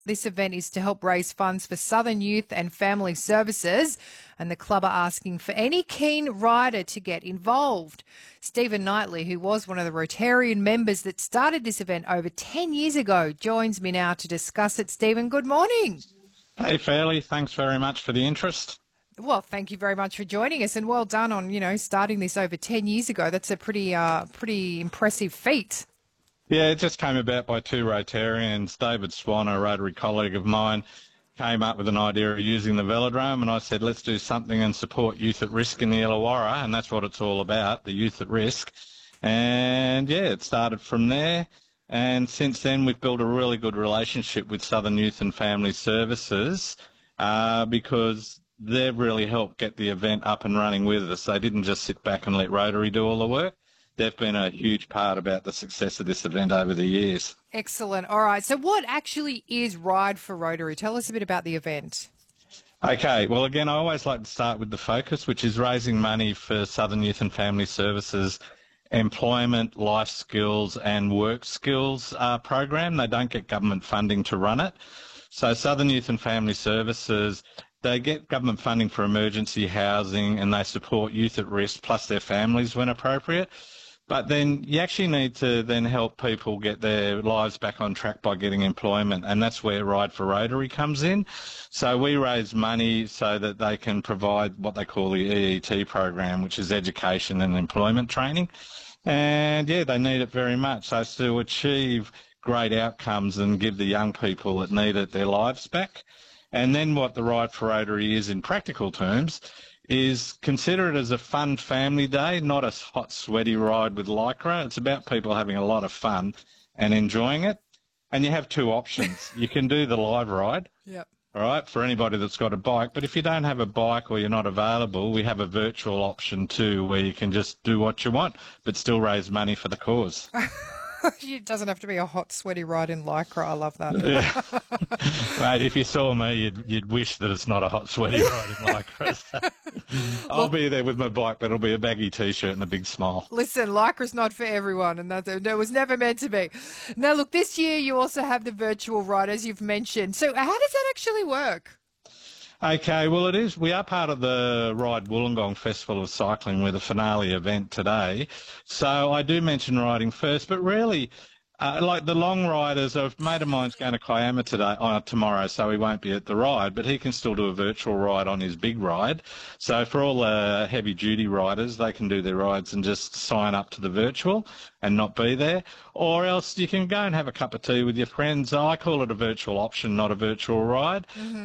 This event is to help raise funds for Southern Youth and Family Services, and the club are asking for any keen rider to get involved. Stephen Knightley, who was one of the Rotarian members that started this event over 10 years ago, joins me now to discuss it. Stephen, good morning. Hey, Fairley, thanks very much for the interest. Well, thank you very much for joining us, and well done on, starting this over 10 years ago. That's a pretty impressive feat. Yeah, it just came about by two Rotarians. David Swan, a Rotary colleague of mine, came up with an idea of using the velodrome, and I said, let's do something and support youth at risk in the Illawarra, and that's what it's all about, the youth at risk. And yeah, it started from there. And since then, we've built a really good relationship with Southern Youth and Family Services because they've really helped get the event up and running with us. They didn't just sit back and let Rotary do all the work. They've been a huge part about the success of this event over the years. Excellent. All right. So what actually is Ride for Rotary? Tell us a bit about the event. Okay, well, again, I always like to start with the focus, which is raising money for Southern Youth and Family Services employment, life skills and work skills program. They don't get government funding to run it. So Southern Youth and Family Services, they get government funding for emergency housing and they support youth at risk plus their families when appropriate. But then you actually need to then help people get their lives back on track by getting employment, and that's where Ride for Rotary comes in. So we raise money so that they can provide what they call the EET program, which is education and employment training. And yeah, they need it very much. So to achieve great outcomes and give the young people that need it their lives back. And then what the Ride for Rotary is in practical terms is consider it as a fun family day, not a hot, sweaty ride with Lycra. It's about people having a lot of fun and enjoying it. And you have two options. You can do the live ride, Yep. all right, for anybody that's got a bike. But if you don't have a bike or you're not available, we have a virtual option too where you can just do what you want but still raise money for the cause. It doesn't have to be a hot, sweaty ride in Lycra. I love that. Yeah. Mate, if you saw me, you'd wish that it's not a hot, sweaty ride in Lycra. I'll be there with my bike, but it'll be a baggy T-shirt and a big smile. Listen, Lycra's not for everyone, and that was never meant to be. Now, look, this year you also have the virtual ride, as you've mentioned. So how does that actually work? Okay, well, it is. We are part of the Ride Wollongong Festival of Cycling. We're the finale event today. So I do mention riding first, but really, like the long riders, a mate of mine's going to Kiama tomorrow, so he won't be at the ride, but he can still do a virtual ride on his big ride. So for all the heavy-duty riders, they can do their rides and just sign up to the virtual and not be there. Or else you can go and have a cup of tea with your friends. I call it a virtual option, not a virtual ride.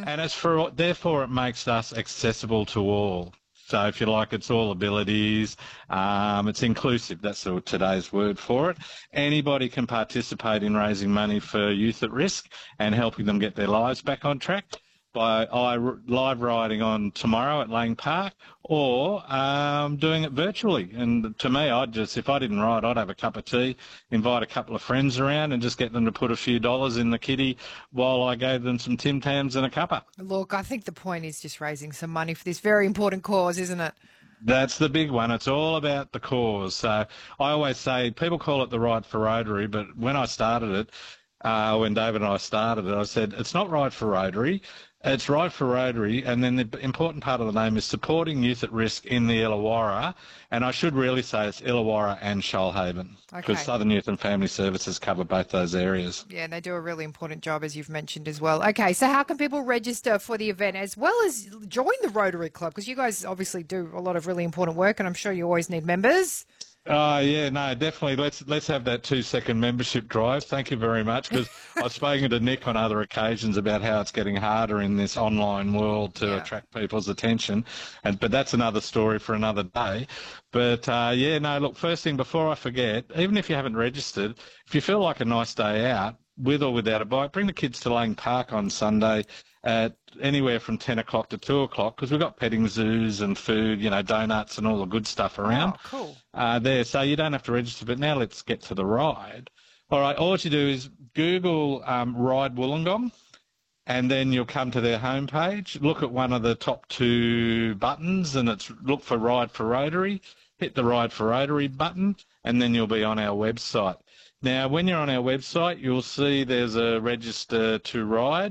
And therefore, it makes us accessible to all. So if you like, it's all abilities. It's inclusive. That's today's word for it. Anybody can participate in raising money for youth at risk and helping them get their lives back on track by live riding on tomorrow at Lang Park or doing it virtually. And to me, if I didn't ride, I'd have a cup of tea, invite a couple of friends around and just get them to put a few dollars in the kitty while I gave them some Tim Tams and a cuppa. Look, I think the point is just raising some money for this very important cause, isn't it? That's the big one. It's all about the cause. So I always say people call it the Ride for Rotary, but when I started it, when David and I started it, I said, it's not Ride for Rotary, it's Ride for Rotary, and then the important part of the name is supporting youth at risk in the Illawarra, and I should really say it's Illawarra and Shoalhaven, because Southern Youth and Family Services cover both those areas. Yeah, and they do a really important job, as you've mentioned as well. Okay, so how can people register for the event as well as join the Rotary Club? Because you guys obviously do a lot of really important work, and I'm sure you always need members. Oh, yeah, no, definitely. Let's have that 2-second membership drive. Thank you very much, because I've spoken to Nick on other occasions about how it's getting harder in this online world to attract people's attention. But that's another story for another day. But, yeah, no, look, first thing, before I forget, even if you haven't registered, if you feel like a nice day out, with or without a bike, bring the kids to Lang Park on Sunday at anywhere from 10 o'clock to 2 o'clock, because we've got petting zoos and food, donuts and all the good stuff around. Oh, cool. There. So you don't have to register. But now let's get to the ride. All right, all you do is Google Ride Wollongong, and then you'll come to their homepage, look at one of the top two buttons, and it's look for Ride for Rotary, hit the Ride for Rotary button, and then you'll be on our website. Now, when you're on our website, you'll see there's a register to ride.